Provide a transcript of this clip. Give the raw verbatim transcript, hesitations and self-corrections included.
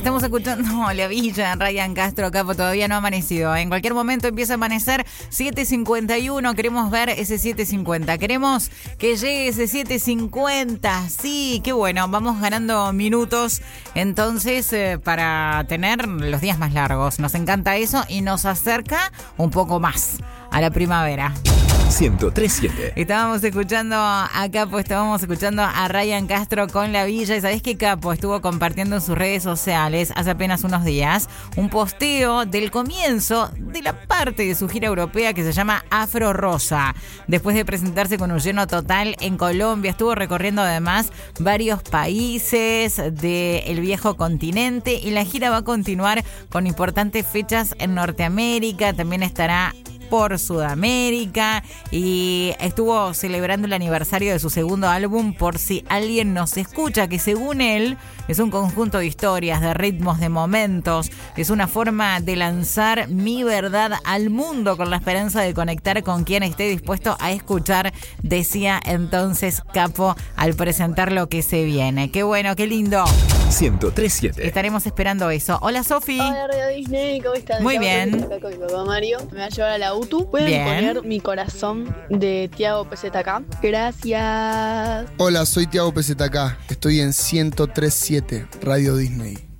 Estamos escuchando La Villa, Ryan Castro, Capo, todavía no ha amanecido. En cualquier momento empieza a amanecer. Siete cincuenta y uno, queremos ver ese siete cincuenta. Queremos que llegue ese siete cincuenta. Sí, qué bueno, vamos ganando minutos entonces eh, para tener los días más largos. Nos encanta eso y nos acerca un poco más a la primavera. ciento tres punto siete. Estábamos escuchando a Capo, estábamos escuchando a Ryan Castro con La Villa. Y sabés que Capo estuvo compartiendo en sus redes sociales hace apenas unos días un posteo del comienzo de la parte de su gira europea que se llama Afro Rosa. Después de presentarse con un lleno total en Colombia, estuvo recorriendo además varios países del viejo continente y la gira va a continuar con importantes fechas en Norteamérica. También estará por Sudamérica y estuvo celebrando el aniversario de su segundo álbum Por si alguien nos escucha, que según él es un conjunto de historias, de ritmos, de momentos. Es una forma de lanzar mi verdad al mundo con la esperanza de conectar con quien esté dispuesto a escuchar, decía entonces Capo al presentar lo que se viene. Qué bueno, qué lindo. ciento tres punto siete. Estaremos esperando eso. Hola, Sofi. Hola, Radio Disney, ¿cómo estás? Muy bien. Acá con mi papá Mario. Me va a llevar a la U T U. Pueden Bien. poner Mi Corazón de Tiago P Z K. Gracias. Hola, soy Tiago P Z K. Estoy en ciento tres punto siete Radio Disney.